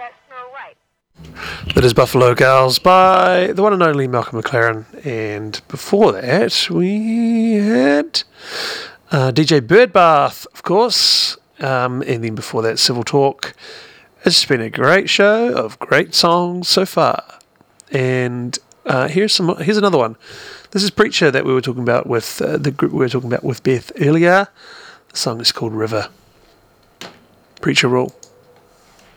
That is Buffalo Gals by the one and only Malcolm McLaren. And before that, we had DJ Birdbath, of course. And then before that, Civil Talk. It's just been a great show of great songs so far. And here's another one. This is Preacher that we were talking about with the group we were talking about with Beth earlier. The song is called River. Preacher Rule.